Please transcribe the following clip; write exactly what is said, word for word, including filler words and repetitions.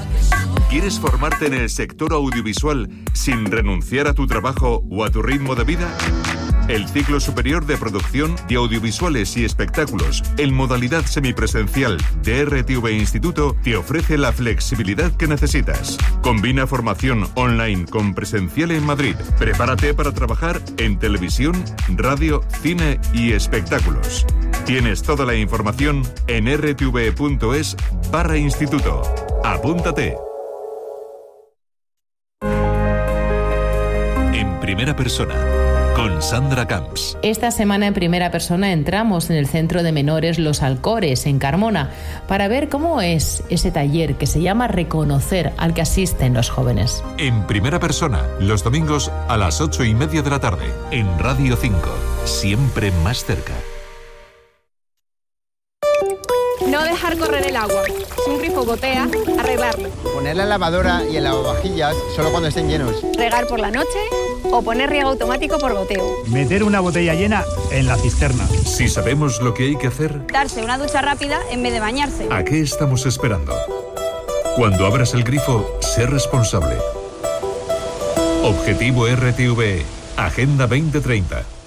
¿Quieres formarte en el sector audiovisual sin renunciar a tu trabajo o a tu ritmo de vida? El ciclo superior de producción de audiovisuales y espectáculos en modalidad semipresencial de R T V Instituto te ofrece la flexibilidad que necesitas. Combina formación online con presencial en Madrid. Prepárate para trabajar en televisión, radio, cine y espectáculos. Tienes toda la información en rtv.es barra instituto. Apúntate. En primera persona, con Sandra Camps. Esta semana en primera persona entramos en el Centro de Menores Los Alcores, en Carmona, para ver cómo es ese taller que se llama Reconocer, al que asisten los jóvenes. En primera persona, los domingos a las ocho y media de la tarde, en Radio cinco, siempre más cerca. No dejar correr el agua. Si un grifo gotea, arreglarlo. Poner la lavadora y el lavavajillas solo cuando estén llenos. Regar por la noche o poner riego automático por goteo. Meter una botella llena en la cisterna. Si sabemos lo que hay que hacer, Darse una ducha rápida en vez de bañarse. ¿a qué estamos esperando? Cuando abras el grifo, sé responsable. Objetivo R T V E, Agenda veinte treinta.